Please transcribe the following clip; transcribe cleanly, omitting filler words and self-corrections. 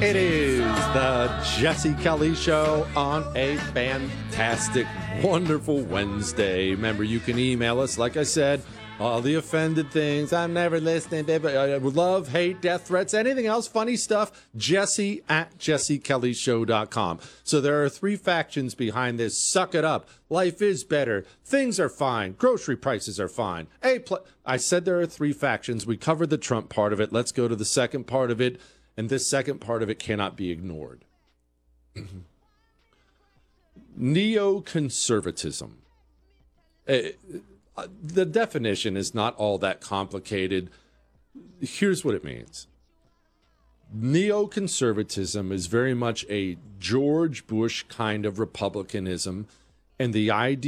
It is the Jesse Kelly Show on a fantastic, wonderful Wednesday. Remember, you can email us, like I said, all the offended things. I'm never listening. Love, hate, death threats, anything else, funny stuff, Jesse@jessekellyshow.com. So there are three factions behind this. Suck it up. Life is better. Things are fine. Grocery prices are fine. I said there are three factions. We covered the Trump part of it. Let's go to the second part of it. And this second part of it cannot be ignored. Neoconservatism. The definition is not all that complicated. Here's what it means. Neoconservatism is very much a George Bush kind of republicanism, and the idea